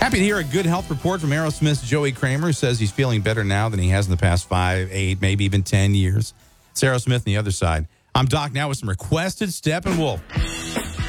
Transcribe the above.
Happy to hear a good health report from Aerosmith's Joey Kramer, who says he's feeling better now than he has in the past 5, 8, maybe even 10 years. It's Aerosmith on the other side. I'm Doc now with some requested Steppenwolf.